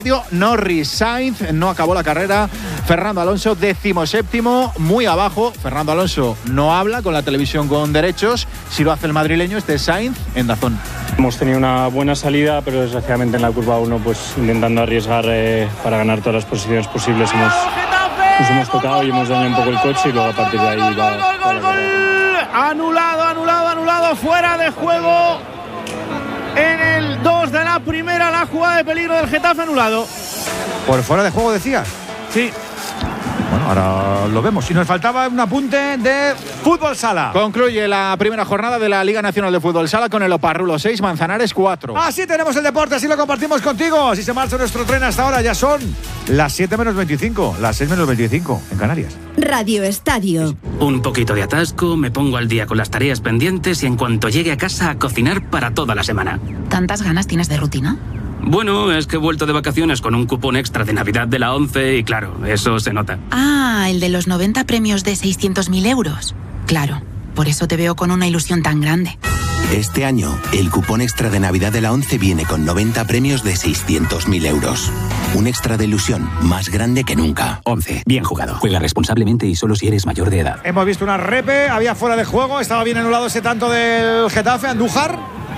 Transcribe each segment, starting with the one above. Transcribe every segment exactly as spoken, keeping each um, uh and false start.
Norris, Sainz no acabó la carrera, Fernando Alonso decimoséptimo, muy abajo. Fernando Alonso no habla con la televisión con derechos, si lo hace el madrileño, este es Sainz en Dazón. Hemos tenido una buena salida, pero desgraciadamente en la curva uno, pues intentando arriesgar eh, para ganar todas las posiciones posibles, hemos, nos hemos tocado y hemos dañado un poco el coche y luego a partir de ahí va, va la carrera. Anulado, anulado, anulado, fuera de juego. En el dos de la primera, la jugada de peligro del Getafe anulado. ¿Por fuera de juego decías? Sí. Bueno, ahora lo vemos. Y nos faltaba un apunte de Fútbol Sala. Concluye la primera jornada de la Liga Nacional de Fútbol Sala con el Oparrulo seis, Manzanares cuatro. Así tenemos el deporte, así lo compartimos contigo. Así se marcha nuestro tren hasta ahora. Ya son las siete menos veinticinco, las seis menos veinticinco en Canarias. Radio Estadio. Un poquito de atasco, me pongo al día con las tareas pendientes y en cuanto llegue a casa a cocinar para toda la semana. ¿Tantas ganas tienes de rutina? Bueno, es que he vuelto de vacaciones con un cupón extra de Navidad de la ONCE y claro, eso se nota. Ah, el de los noventa premios de seiscientos mil euros. Claro, por eso te veo con una ilusión tan grande. Este año, el cupón extra de Navidad de la ONCE viene con noventa premios de seiscientos mil euros. Un extra de ilusión más grande que nunca. ONCE, bien jugado. Juega responsablemente y solo si eres mayor de edad. Hemos visto una repe, había fuera de juego, estaba bien anulado ese tanto del Getafe. Andújar.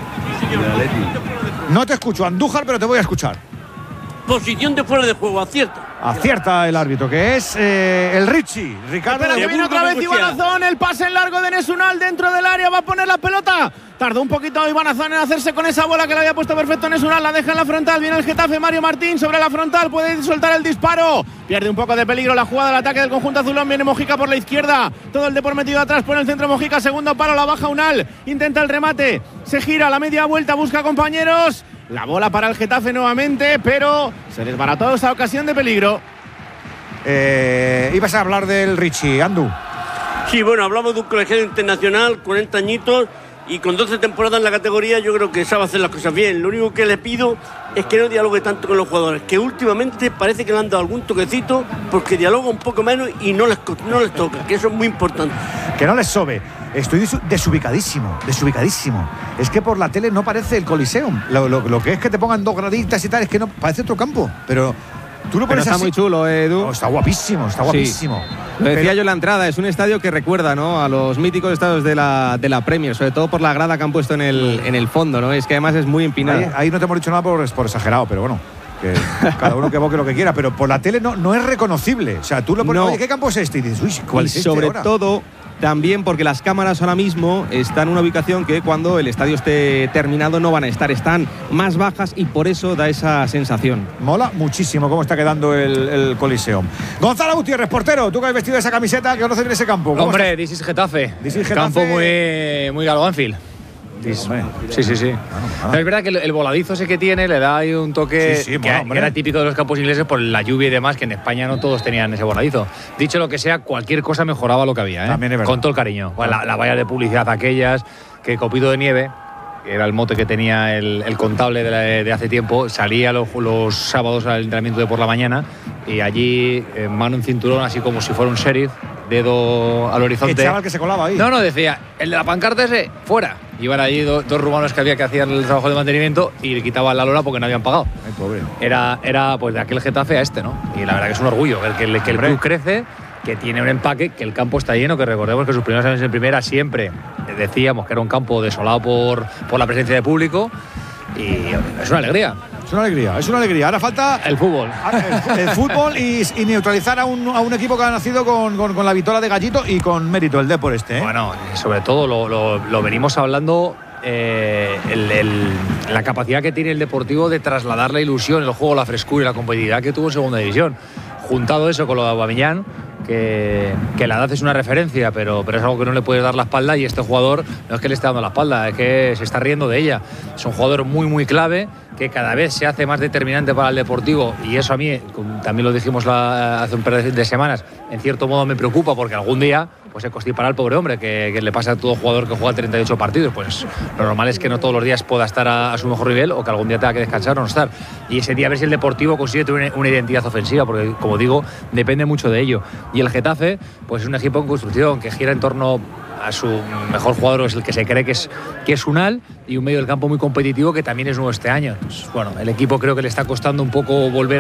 No te escucho, Andújar, pero te voy a escuchar. Posición de fuera de juego, acierta. Acierta el árbitro, que es eh, el Richie. Ricardo. Espera, que viene otra vez Iván Azón, el pase en largo de Nesunal dentro del área, va a poner la pelota. Tardó un poquito Iván Azón en hacerse con esa bola que le había puesto perfecto Nesunal, la deja en la frontal, viene el Getafe, Mario Martín sobre la frontal, puede soltar el disparo. Pierde un poco de peligro la jugada del ataque del conjunto azulón, viene Mojica por la izquierda, todo el Depor metido atrás, pone el centro Mojica, segundo palo, la baja Unal, intenta el remate, se gira a la media vuelta, busca compañeros. La bola para el Getafe nuevamente, pero se desbarató esa ocasión de peligro. Eh, ibas a hablar del Richie, Andu. Sí, bueno, hablamos de un colegiado internacional, cuarenta añitos, y con doce temporadas en la categoría yo creo que sabe hacer las cosas bien. Lo único que le pido es que no dialogue tanto con los jugadores, que últimamente parece que le han dado algún toquecito porque dialoga un poco menos y no les, no les toca, que eso es muy importante. Que no les sobe. Estoy desubicadísimo, desubicadísimo. Es que por la tele no parece el Coliseum. Lo, lo, lo que es que te pongan dos graditas y tal, es que no parece otro campo. Pero tú lo pones Pero está así. muy chulo, eh, Edu. Oh, está guapísimo, está guapísimo. Sí. Lo decía Pero... yo en la entrada, es un estadio que recuerda, ¿no?, a los míticos estadios de la, de la Premier, sobre todo por la grada que han puesto en el, en el fondo, ¿no? Es que además es muy empinado. Ahí, ahí no te hemos dicho nada por, por exagerado, pero bueno. Que cada uno que evoque lo que quiera, pero por la tele no, no es reconocible. O sea, tú lo pones, no. Oye, ¿qué campo es este? Y dices, uy, ¿cuál y es este sobre ahora? todo también porque las cámaras ahora mismo están en una ubicación que cuando el estadio esté terminado no van a estar, están más bajas y por eso da esa sensación. Mola muchísimo cómo está quedando el, el Coliseum. Gonzalo Gutiérrez, portero, tú que has vestido esa camiseta, que conoces bien ese campo. Hombre, this is Getafe. This is Getafe. Campo muy, muy Galo Anfield. Sí, sí, sí. Claro, claro. Es verdad que el, el voladizo ese que tiene le da ahí un toque sí, sí, que, bueno, que era típico de los campos ingleses por la lluvia y demás, que en España no todos tenían ese voladizo. Dicho lo que sea, cualquier cosa mejoraba lo que había, ¿eh? También es verdad. Con todo el cariño. Bueno, la, la valla de publicidad aquellas, que Copito de Nieve, que era el mote que tenía el, el contable de, la, de hace tiempo, salía los, los sábados al entrenamiento de por la mañana y allí, en mano en cinturón, así como si fuera un sheriff, dedo al horizonte. ¿Qué chaval que se colaba ahí? No, no, decía, el de la pancarta ese, fuera. Iban allí do, dos rumanos que había que hacían el trabajo de mantenimiento y le quitaban la lona porque no habían pagado. Ay, pobre. Era, era pues de aquel Getafe a este, ¿no? Y la verdad que es un orgullo ver que el, que el club crece, que tiene un empaque, que el campo está lleno, que recordemos que sus primeros años en primera siempre decíamos que era un campo desolado por, por la presencia de público y es una alegría. Es una alegría, es una alegría. Ahora falta el fútbol. El, el fútbol y, y neutralizar a un, a un equipo que ha nacido con, con, con la vitola de Gallito y con mérito, el Depor este, ¿eh? Bueno, sobre todo lo, lo, lo venimos hablando, eh, el, el, la capacidad que tiene el Deportivo de trasladar la ilusión, el juego, la frescura y la competitividad que tuvo en segunda división. Juntado eso con lo de Aubameyang, que, que la edad es una referencia, pero, pero es algo que no le puedes dar la espalda y este jugador no es que le esté dando la espalda, es que se está riendo de ella. Es un jugador muy, muy clave, que cada vez se hace más determinante para el Deportivo y eso a mí, también lo dijimos la, hace un par de semanas, en cierto modo me preocupa porque algún día pues se constipará al pobre hombre, que, que le pasa a todo jugador que juega treinta y ocho partidos, pues lo normal es que no todos los días pueda estar a, a su mejor nivel o que algún día tenga que descansar o no estar. Y ese día a ver si el Deportivo consigue tener una, una identidad ofensiva, porque como digo, depende mucho de ello. Y el Getafe, pues es un equipo en construcción que gira en torno a su mejor jugador, es el que se cree que es, que es Unal, y un medio del campo muy competitivo que también es nuevo este año. Pues, bueno, el equipo creo que le está costando un poco volver a